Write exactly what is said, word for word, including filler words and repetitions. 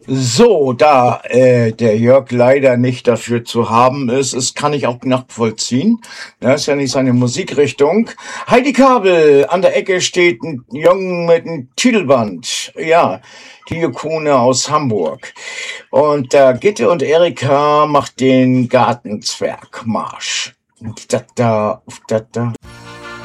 So, da äh, der Jörg leider nicht dafür zu haben ist, das kann ich auch nachvollziehen. Das ist ja nicht seine Musikrichtung. Heidi Kabel, an der Ecke steht ein Jungen mit einem Titelband. Ja, die Ikone aus Hamburg. Und äh, Gitte und Erika macht den Gartenzwergmarsch. Da, da, da, da.